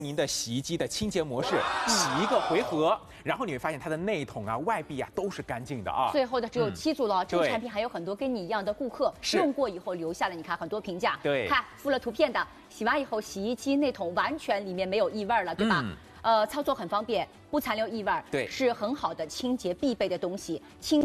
您的洗衣机的清洁模式，洗一个回合，然后你会发现它的内筒啊、外壁啊都是干净的啊。 最后的只有7组了，这个产品还有很多跟你一样的顾客用过以后留下了，你看很多评价。 对， 看附了图片的，洗完以后洗衣机内筒完全里面没有异味了，对吧？操作很方便，不残留异味， 对， 是很好的清洁必备的东西，清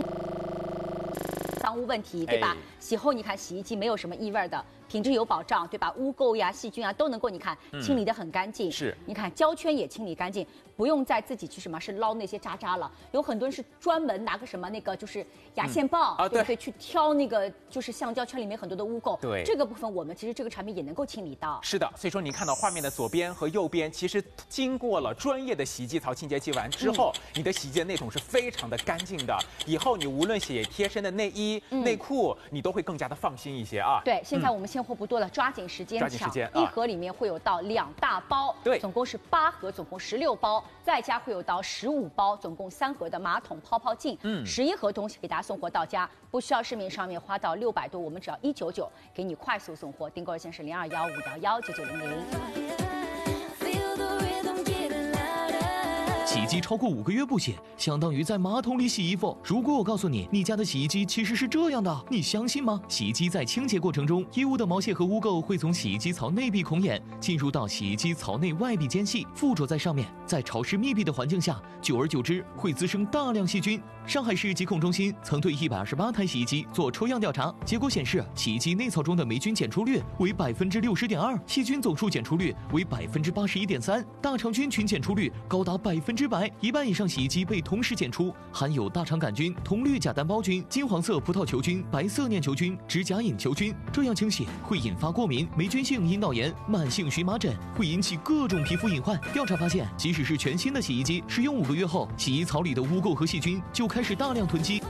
脏污问题，对吧？洗后你看洗衣机没有什么异味的，品质有保障，对吧？污垢呀、细菌啊都能够你看清理得很干净。 是， 你看胶圈也清理干净，不用再自己去是捞那些渣渣了。有很多人是专门拿个那个就是牙线棒，对不对？去挑那个就是橡胶圈里面很多的污垢。 对， 这个部分我们其实这个产品也能够清理到。 是的，所以说您看到画面的左边和右边，其实经过了专业的洗衣机槽清洁剂完之后，你的洗衣机的内筒是非常的干净的。以后你无论洗贴身的内衣、内裤，你都会更加的放心一些啊。 对，现在我们现货不多了，抓紧时间抢。一盒里面会有到2大包， 对， 总共是8盒，总共16包，再加会有到15包，总共3盒的马桶泡泡镜，11盒东西给大家送货到家，不需要市面上面花到600多，我们只要199给你快速送货，订购热线是0215119900。 洗衣机超过5个月不洗，相当于在马桶里洗衣服。如果我告诉你，你家的洗衣机其实是这样的，你相信吗？洗衣机在清洁过程中，衣物的毛屑和污垢会从洗衣机槽内壁孔眼进入到洗衣机槽内外壁间隙，附着在上面。在潮湿密闭的环境下，久而久之会滋生大量细菌。上海市疾控中心曾对128台洗衣机做抽样调查，结果显示，洗衣机内槽中的霉菌检出率为60.2%，细菌总数检出率为81.3%，大肠菌群检出率高达100%，1半以上洗衣机被同时检出含有大肠杆菌、铜绿假单胞菌、金黄色葡萄球菌、白色念球菌、指甲隐球菌。这样清洗会引发过敏、霉菌性阴道炎、慢性荨麻疹，会引起各种皮肤隐患。调查发现，即使是全新的洗衣机，使用5个月后，洗衣槽里的污垢和细菌就开始大量囤积。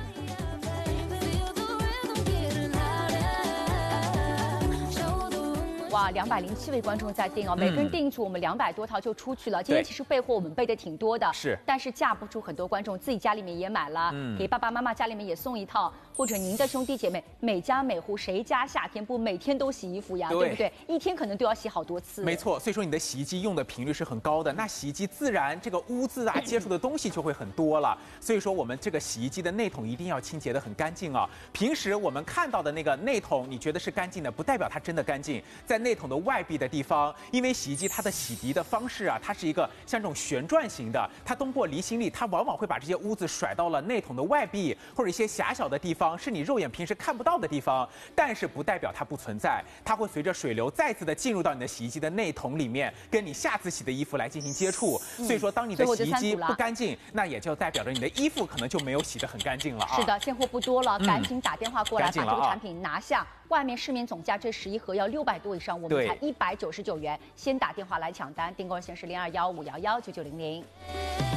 哇，207位观众在订哦，每个人订一组，我们200多套就出去了。今天其实备货我们备的挺多的， 是， 但是架不住很多观众自己家里面也买了，给爸爸妈妈家里面也送一套，或者您的兄弟姐妹，每家每户谁家夏天不每天都洗衣服呀，对不对？一天可能都要洗好多次。 没错，所以说你的洗衣机用的频率是很高的，那洗衣机自然这个污渍啊接触的东西就会很多了。所以说我们这个洗衣机的内筒一定要清洁的很干净啊。平时我们看到的那个内筒，你觉得是干净的，不代表它真的干净。在内筒的外壁的地方，因为洗衣机它的洗涤的方式啊，它是一个像这种旋转型的，它通过离心力，它往往会把这些污渍甩到了内筒的外壁或者一些狭小的地方，是你肉眼平时看不到的地方。但是不代表它不存在，它会随着水流再次的进入到你的洗衣机的内筒里面，跟你下次洗的衣服来进行接触。所以说，当你的洗衣机不干净，那也就代表着你的衣服可能就没有洗得很干净了啊。 是的，现货不多了，赶紧打电话过来把这个产品拿下。外面市面总价这11盒要600多以上，我们才199元，先打电话来抢单，订购热线是0215119900。